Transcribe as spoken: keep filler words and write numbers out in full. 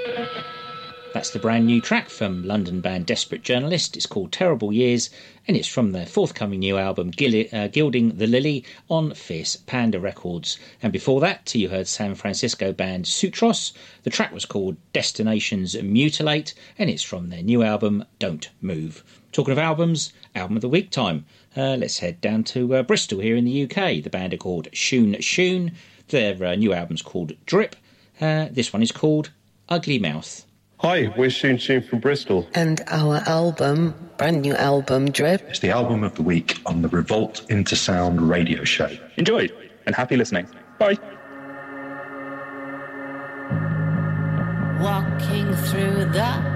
That's the brand new track from London band Desperate Journalist. It's called Terrible Years, and it's from their forthcoming new album Gil- uh, Gilding the Lily on Fierce Panda Records. And before that, you heard San Francisco band Sutros. The track was called Destinations Mutilate, and it's from their new album Don't Move. Talking of albums, album of the week time. Uh, let's head down to uh, Bristol here in the U K. The band are called Shoon Shoon. Their uh, new album's called Drip. Uh, this one is called Ugly Mouth. Hi, we're Shoon Shoon from Bristol. And our album, brand new album, Drip. It's the album of the week on the Revolt into Sound radio show. Enjoy and happy listening. Bye. Walking through the